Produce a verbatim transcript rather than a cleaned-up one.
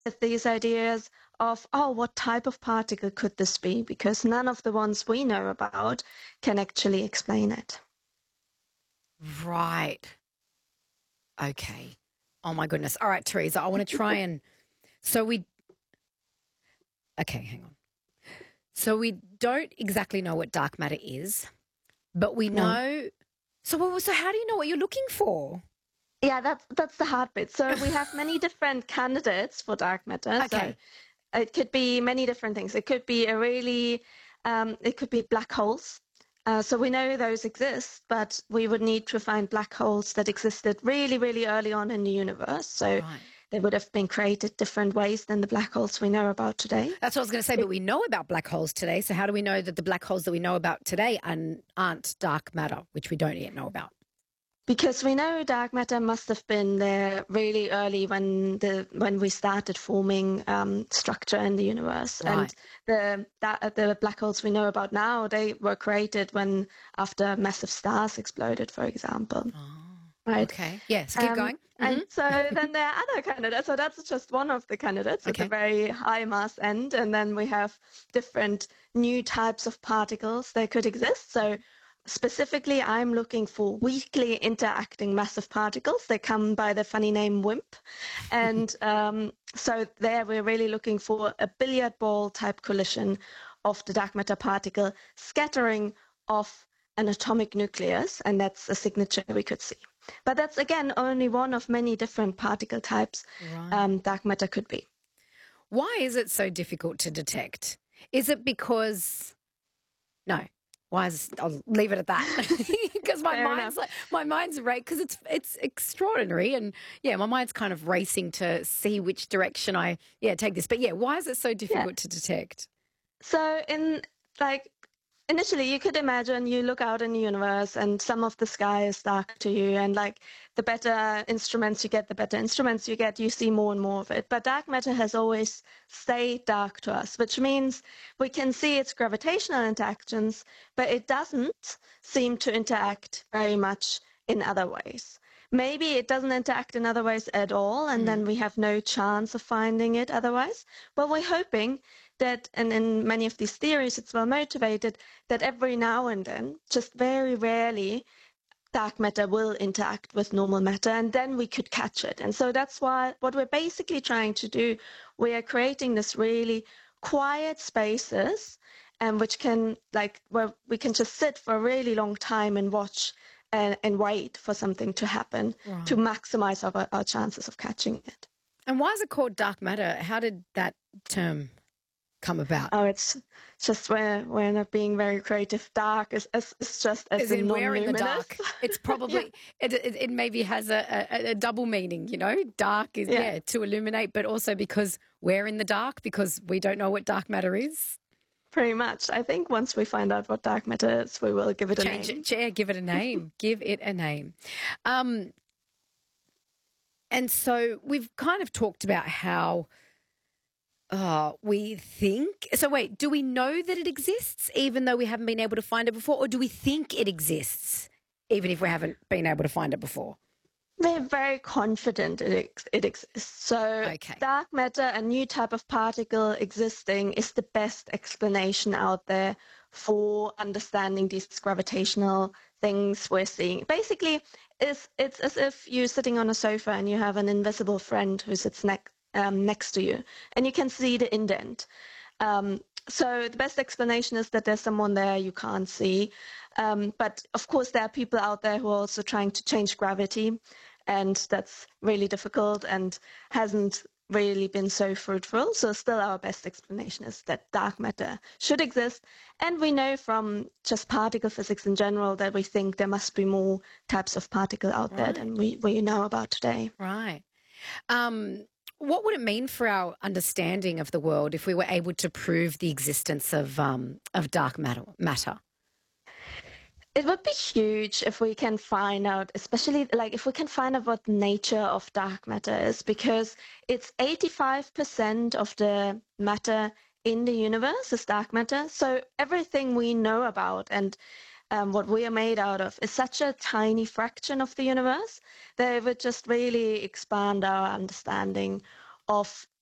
with these ideas of, oh, what type of particle could this be? Because none of the ones we know about can actually explain it. Right. Okay. Oh my goodness. All right, Teresa, I want to try and so we okay, hang on. So we don't exactly know what dark matter is, but we No. know so well, so how do you know what you're looking for? Yeah, that's that's the hard bit. So we have many different candidates for dark matter. Okay. So it could be many different things. It could be a really, um, it could be black holes. Uh, so we know those exist, but we would need to find black holes that existed really, really early on in the universe. So Right. they would have been created different ways than the black holes we know about today. That's what I was going to say, but we know about black holes today. So how do we know that the black holes that we know about today aren't, aren't dark matter, which we don't yet know about? Because we know dark matter must have been there really early when the when we started forming um, structure in the universe, Right. and the that, the black holes we know about now, they were created when after massive stars exploded, for example. Oh, Right. okay. Yeah, so keep Um, going. and Mm-hmm. so then there are other candidates. So that's just one of the candidates at Okay. the very high mass end, and then we have different new types of particles that could exist. So specifically, I'm looking for weakly interacting massive particles. They come by the funny name WIMP. And um, so there we're really looking for a billiard ball type collision of the dark matter particle scattering off an atomic nucleus. And that's a signature we could see. But that's, again, only one of many different particle types Right. um, dark matter could be. Why is it so difficult to detect? Is it because... No. Why is I'll leave it at that because my Fair mind's enough. like my mind's right because it's it's extraordinary and yeah my mind's kind of racing to see which direction I yeah take this but yeah why is it so difficult Yeah. to detect? So in like initially you could imagine you look out in the universe and some of the sky is dark to you, and like the better instruments you get, the better instruments you get, you see more and more of it. But dark matter has always stayed dark to us, which means we can see its gravitational interactions, but it doesn't seem to interact very much in other ways. Maybe it doesn't interact in other ways at all, and Mm. then we have no chance of finding it otherwise. Well, we're hoping that, and in many of these theories, it's well motivated, that every now and then, just very rarely, dark matter will interact with normal matter, and then we could catch it. And so that's why what we're basically trying to do, we are creating this really quiet spaces, and which can, like, where we can just sit for a really long time and watch and, and wait for something to happen Right. to maximize our, our chances of catching it. And why is it called dark matter? How did that term come about? Oh, it's just we're we're not being very creative. Dark is is, is just as, As a in where in the non-luminous. dark? It's probably it, it it maybe has a, a, a double meaning, you know. Dark is yeah. Yeah. to illuminate, but also because we're in the dark because we don't know what dark matter is. Pretty much. I think once we find out what dark matter is, we will give it a Change name. it, yeah, give it a name. Give it a name. Um, and so we've kind of talked about how uh, we think. So wait, do we know that it exists even though we haven't been able to find it before, or do we think it exists even if we haven't been able to find it before? We're very confident it, ex- it exists. So Okay. dark matter, a new type of particle existing, is the best explanation out there for understanding these gravitational things we're seeing. Basically, it's, it's as if you're sitting on a sofa and you have an invisible friend who sits ne- um, next to you, and you can see the indent. Um, so the best explanation is that there's someone there you can't see. Um, but of course, there are people out there who are also trying to change gravity, and that's really difficult and hasn't really been so fruitful. So still our best explanation is that dark matter should exist. And we know from just particle physics in general that we think there must be more types of particle out there Right. than we, we know about today. Right. Um, what would it mean for our understanding of the world if we were able to prove the existence of um, of dark matter? matter? It would be huge if we can find out, especially like if we can find out what the nature of dark matter is, because it's eighty-five percent of the matter in the universe is dark matter. So everything we know about and um, what we are made out of is such a tiny fraction of the universe that it would just really expand our understanding of